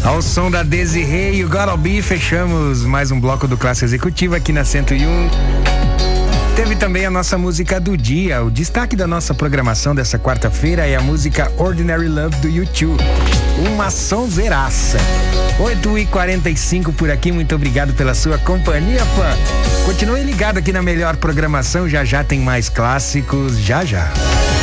Ao som da Desirê e o Gotta Be, fechamos mais um bloco do Classe Executiva aqui na 101. Teve também a nossa música do dia. O destaque da nossa programação dessa quarta-feira é a música Ordinary Love do U2. Uma sonzeiraça. 8h45 por aqui, muito obrigado pela sua companhia, fã. Continue ligado aqui na melhor programação, já já tem mais clássicos, já já.